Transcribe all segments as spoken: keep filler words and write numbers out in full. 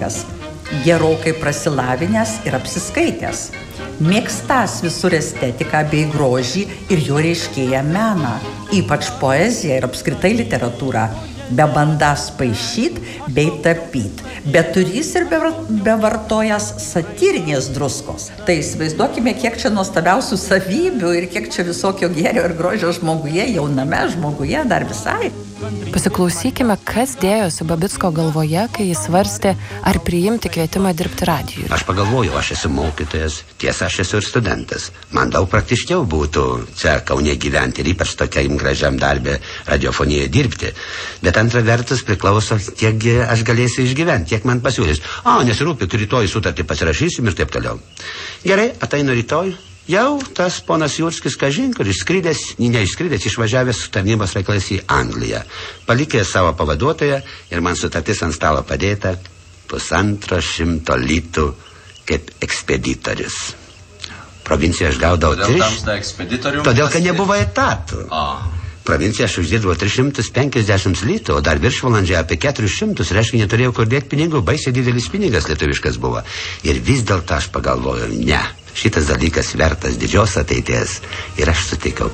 protingas, gerokai prasilavinęs ir apsiskaitęs, mėgstąs visur estetiką bei grožį ir jo reiškėją meną, ypač poeziją ir apskritai literatūrą, bebandąs paišyt bei tapyt, bet turys ir bevartojas satyrinės druskos. Tai įsivaizduokime, kiek čia nuostabiausių savybių ir kiek čia visokio gėrio ir grožio žmoguje, jauname žmoguje dar visai. Pasiklausykime, kas dėjosi Babicko galvoje, kai jis svarstė, ar priimti kvietimą dirbti radijui. Aš pagalvojau, aš esu mokytojas, tiesa, aš esu ir studentas. Man daug praktiškiau būtų čia Kaune gyventi ir ypač tokiam gražiam darbė radiofonijoje dirbti. Bet antra vertus priklauso, kiek aš galėsiu išgyventi, kiek man pasiūlys. A, nesirūpik, rytoj sutartį pasirašysim ir taip toliau. Gerai, ateinu rytoj. Jau tas ponas Jurskis kažin, kuris skridęs, neišskridęs, išvažiavęs su tarnybos reikalais į Angliją. Palikęs savo pavaduotoją ir man sutartis ant stalo padėta pusantro šimto litų kaip ekspeditorius. Provincijoje aš gaudavau tris. Todėl, kad nebuvo etatų. Provincijoje aš uždirbau tris šimtus penkiasdešimt litų, o dar viršvalandžiai apie keturis šimtus, reiškia, neturėjau kur dėti pinigų, baisiai didelis pinigas lietuviškas buvo. Ir vis dėlto aš pagalvojau, ne, šitas dalykas vertas didžios ateities ir aš sutikau.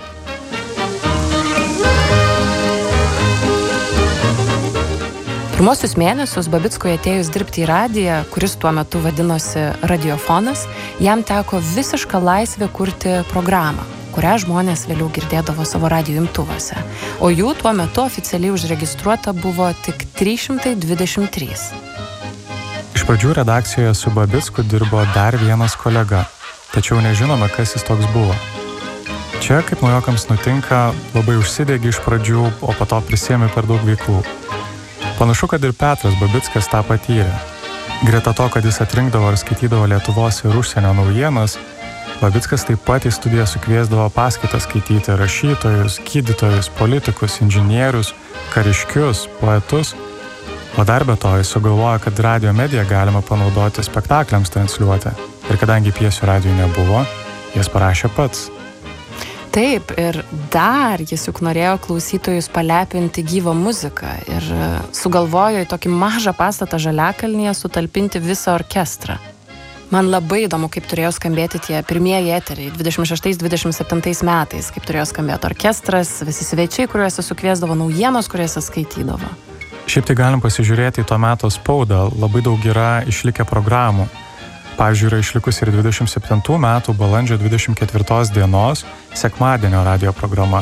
Pirmosius mėnesius Babickui atėjus dirbti į radiją, kuris tuo metu vadinosi Radiofonas, jam teko visiška laisvė kurti programą, kurią žmonės vėliau girdėdavo savo radijo imtuvuose. O jų tuo metu oficialiai užregistruota buvo tik trys šimtai dvidešimt trys. Iš pradžių redakcijoje su Babicku dirbo dar vienas kolega, tačiau nežinome, kas jis toks buvo. Čia, kaip naujokams nutinka, labai užsidegi iš pradžių, o po to prisėmė per daug veiklų. Panašu, kad ir Petras Babickas tą patyrė. Greta to, kad jis atrinkdavo ir skaitydavo Lietuvos ir užsienio naujienas, Babickas taip pat į studiją sukviesdavo paskaitas skaityti rašytojus, gydytojus, politikus, inžinierius, kariškius, poetus. O dar be to jis sugalvojo, kad radio mediją galima panaudoti spektakliams transliuoti. Ir kadangi pjesių radijui nebuvo, jas parašė pats. Taip, ir dar jis juk norėjo klausytojus palepinti gyvą muziką ir sugalvojo į tokį mažą pastatą Žaliakalnyje sutalpinti visą orkestrą. Man labai įdomu, kaip turėjo skambėti tie pirmieji eteriai dvidešimt šeštais dvidešimt septintais metais, kaip turėjo skambėti orkestras, visi svečiai, kuriuose sukviesdavo, naujienos, kuriuose skaitydavo. Šiaip tai galim pasižiūrėti į to meto spaudą, labai daug yra išlikę programų. Pavyzdžiui, yra išlikusi ir dvidešimt septintų metų balandžio dvidešimt ketvirtos dienos sekmadienio radio programa.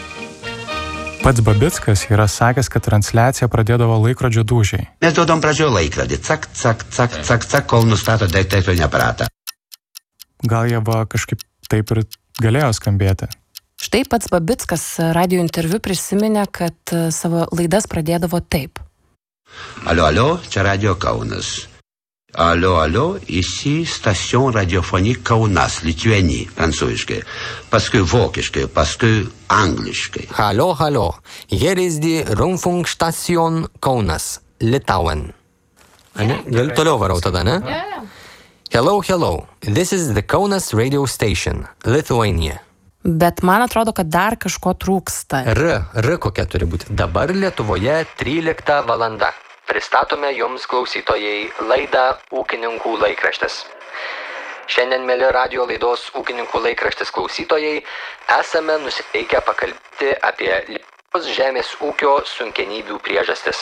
Pats Babickas yra sakęs, kad transliaciją pradėdavo laikrodžio dūžiai. Mes duodam pradžioje laikrodį, cak, cak, cak, cak, cak, kol nustato detektorinį aparatą. Gal jie va kažkaip taip ir galėjo skambėti. Štai pats Babickas radio interviu prisiminė, kad savo laidas pradėdavo taip. Alio, alio, čia Radio Kaunas. Alio, alio, ici station radiophonique Kaunas, Lituanie, prancūziškai. Paskui vokiškai, paskui angliškai. Hallo, hallo. Hier ist die Rundfunkstation Kaunas, Litauen. Ane? Gal toliau varau tada, ne? Hello, hello. This is the Kaunas radio station, Lithuania. Bet man atrodo, kad dar kažko trūksta. R, R kokia turi būti. Dabar Lietuvoje trylikta valanda. Pristatome jums, klausytojai, laidą Ūkininkų laikraštis. Šiandien, mėly radio laidos Ūkininkų laikraštis klausytojai, esame nusiteikę pakalbėti apie Lietuvos žemės ūkio sunkenybių priežastis.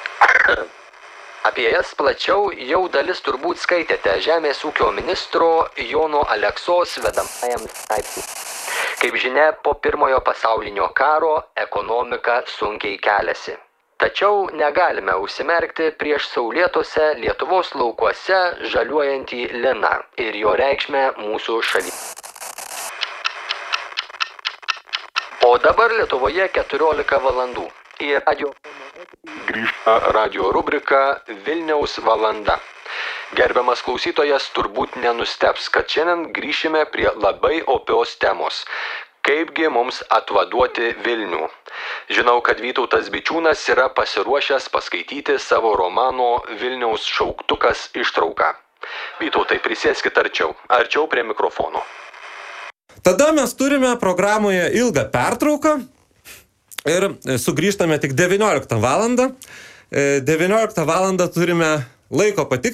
Apie jas plačiau jau dalis turbūt skaitėte Žemės ūkio ministro Jono Aleksos vedamajam straipsniui. Kaip žinia, po pirmojo pasaulinio karo ekonomika sunkiai keliasi. Tačiau negalime užsimerkti prieš saulėtose Lietuvos laukuose žaliuojantį liną ir jo reikšmę mūsų šalyje. O dabar Lietuvoje keturiolika valandų. Į radio grįžta radio rubrika Vilniaus valanda. Gerbiamas klausytojas turbūt nenustebs, kad šiandien grįšime prie labai opios temos. Kaipgi mums atvaduoti Vilnių? Žinau, kad Vytautas Bičiūnas yra pasiruošęs paskaityti savo romano Vilniaus šauktukas ištrauką. Vytautai, prisėskit arčiau, arčiau prie mikrofono. Tada mes turime programoje ilgą pertrauką ir sugrįžtame tik devynioliktą valandą. devynioliktą valandą turime laiko patikrinti.